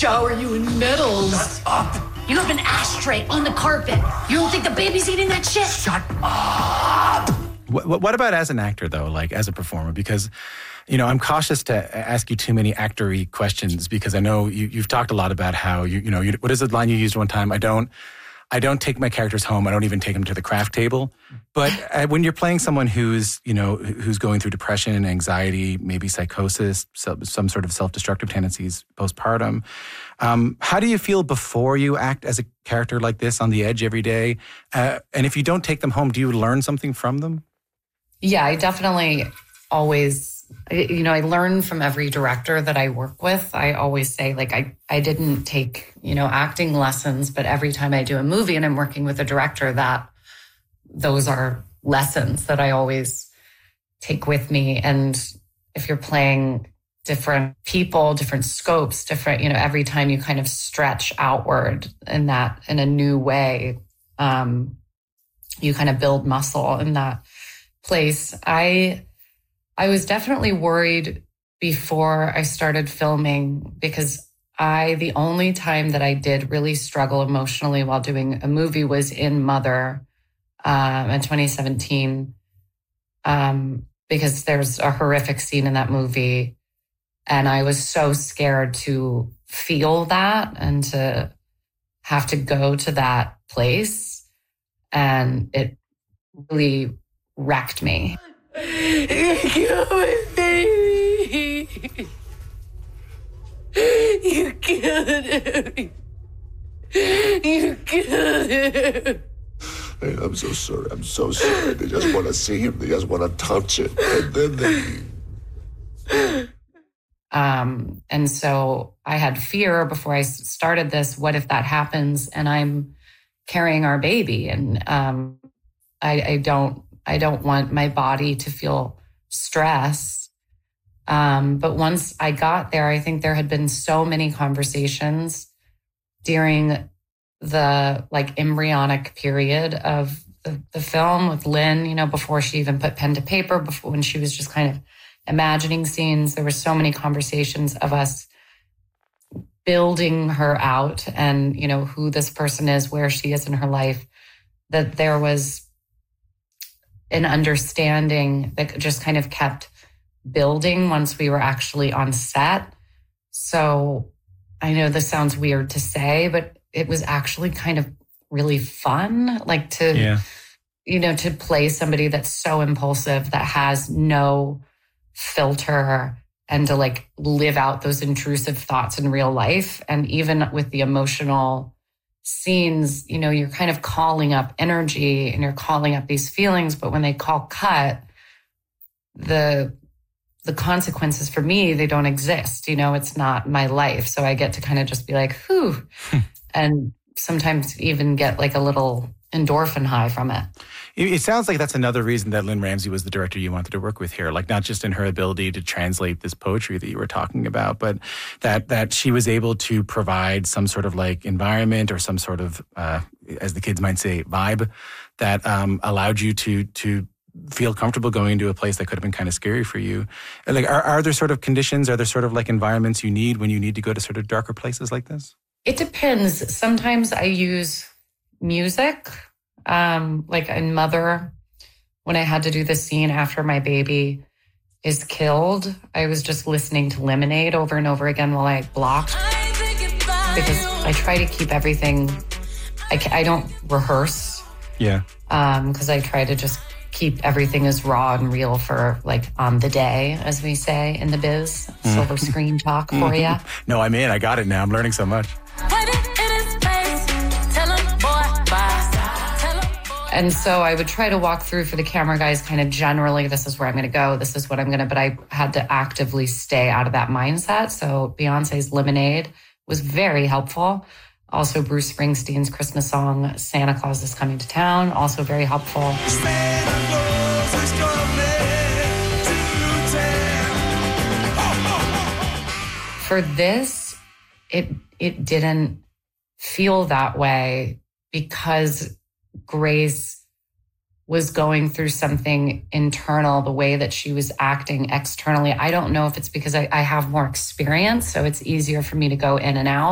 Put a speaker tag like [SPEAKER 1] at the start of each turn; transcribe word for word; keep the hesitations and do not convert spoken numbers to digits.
[SPEAKER 1] shower you in medals.
[SPEAKER 2] Shut up.
[SPEAKER 1] You have an ashtray on the carpet. You don't think the baby's eating that shit?
[SPEAKER 2] Shut up.
[SPEAKER 3] What, what about as an actor, though, like as a performer? Because, you know, I'm cautious to ask you too many actor-y questions because I know you, you've talked a lot about how, you you know, you, what is the line you used one time? I don't, I don't take my characters home. I don't even take them to the craft table. But uh, when you're playing someone who's, you know, who's going through depression, anxiety, maybe psychosis, some, some sort of self-destructive tendencies postpartum, um, how do you feel before you act as a character like this on the edge every day? Uh, and if you don't take them home, do you learn something from them?
[SPEAKER 4] Yeah, I definitely always, you know, I learn from every director that I work with. I always say, like, I, I didn't take, you know, acting lessons, but every time I do a movie and I'm working with a director, that those are lessons that I always take with me. And if you're playing different people, different scopes, different, you know, every time you kind of stretch outward in that, in a new way, um, you kind of build muscle in that place. I, I was definitely worried before I started filming because I, the only time that I did really struggle emotionally while doing a movie was in Mother um, in twenty seventeen, um, because there's a horrific scene in that movie. And I was so scared to feel that and to have to go to that place. And it really wrecked me.
[SPEAKER 1] You killed my baby. You killed him. You killed him.
[SPEAKER 5] Hey, I'm so sorry. I'm so sorry. They just want to see him. They just want to touch it. And then they...
[SPEAKER 4] Um, and so I had fear before I started this. What if that happens and I'm carrying our baby? And um, I, I don't, I don't want my body to feel stress. Um, but once I got there, I think there had been so many conversations during the like embryonic period of the, the film with Lynn, you know, before she even put pen to paper, before when she was just kind of imagining scenes. There were so many conversations of us building her out and, you know, who this person is, where she is in her life, that there was an understanding that just kind of kept building once we were actually on set. So I know this sounds weird to say, but it was actually kind of really fun, like to,
[SPEAKER 3] Yeah.
[SPEAKER 4] you know, to play somebody that's so impulsive, that has no filter, and to like live out those intrusive thoughts in real life. And even with the emotional scenes, you know, you're kind of calling up energy and you're calling up these feelings, but when they call cut, the the consequences for me, they don't exist. You know, it's not my life. So I get to kind of just be like, whew, and sometimes even get like a little endorphin high from it.
[SPEAKER 3] It sounds like that's another reason that Lynn Ramsay was the director you wanted to work with here, like not just in her ability to translate this poetry that you were talking about, but that that she was able to provide some sort of like environment or some sort of, uh, as the kids might say, vibe that um, allowed you to to feel comfortable going into a place that could have been kind of scary for you. Like, are, are there sort of conditions, are there sort of like environments you need when you need to go to sort of darker places like this?
[SPEAKER 4] It depends. Sometimes I use music. Um, like in Mother, when I had to do the scene after my baby is killed, I was just listening to Lemonade over and over again while I blocked, because I try to keep everything, I, I don't rehearse.
[SPEAKER 3] Yeah.
[SPEAKER 4] Um, because I try to just keep everything as raw and real for like on the day, as we say in the biz. Mm. Silver screen talk for you.
[SPEAKER 3] No, I'm in. I got it now. I'm learning so much.
[SPEAKER 4] And so I would try to walk through for the camera guys kind of generally, this is where I'm going to go, this is what I'm going to, but I had to actively stay out of that mindset. So Beyonce's Lemonade was very helpful. Also Bruce Springsteen's Christmas song, Santa Claus is Coming to Town, also very helpful. Santa Claus is coming to town. For this, it it didn't feel that way because Grace was going through something internal, the way that she was acting externally. I don't know if it's because I, I have more experience, so it's easier for me to go in and out.